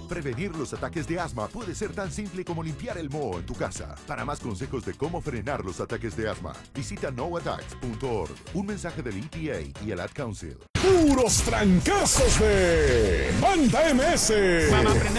Prevenir los ataques de asma puede ser tan simple como limpiar el moho en tu casa. Para más consejos de cómo frenar los ataques de asma, visita noattacks.org. Un mensaje del EPA y el Ad Council. Puros trancazos de Banda MS.